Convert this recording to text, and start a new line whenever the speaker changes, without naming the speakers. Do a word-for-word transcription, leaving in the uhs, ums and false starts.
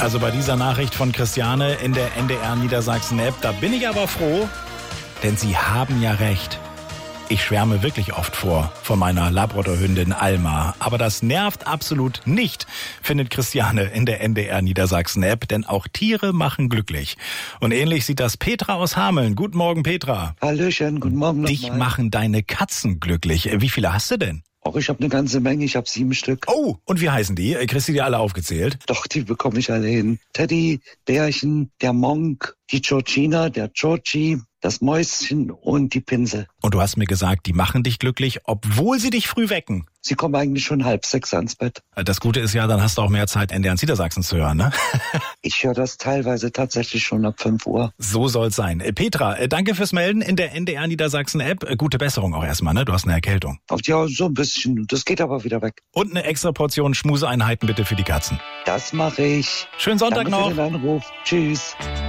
Also bei dieser Nachricht von Christiane in der N D R Niedersachsen-App, da bin ich aber froh, denn Sie haben ja recht. Ich schwärme wirklich oft vor, von meiner Labradorhündin Alma. Aber das nervt absolut nicht, findet Christiane in der N D R Niedersachsen-App, denn auch Tiere machen glücklich. Und ähnlich sieht das Petra aus Hameln. Guten Morgen, Petra.
Hallöchen, guten Morgen
Dich
nochmal.
machen deine Katzen glücklich. Wie viele hast du denn?
Auch ich habe eine ganze Menge, ich habe sieben Stück.
Oh, und wie heißen die? Kriegst du die alle aufgezählt?
Doch, die bekomme ich alle hin. Teddy, Bärchen, der Monk, die Georgina, der Georgie, das Mäuschen und die Pinsel.
Und du hast mir gesagt, die machen dich glücklich, obwohl sie dich früh wecken.
Sie kommen eigentlich schon halb sechs ans Bett.
Das Gute ist ja, dann hast du auch mehr Zeit, N D R Niedersachsen zu hören, ne?
Ich höre das teilweise tatsächlich schon ab fünf Uhr.
So soll's sein. Petra, danke fürs Melden in der N D R Niedersachsen-App. Gute Besserung auch erstmal, ne? Du hast eine Erkältung.
Ja, so ein bisschen. Das geht aber wieder weg.
Und eine extra Portion Schmuseeinheiten bitte für die Katzen.
Das mache ich.
Schönen Sonntag
Danke
noch.
für den Anruf. Tschüss.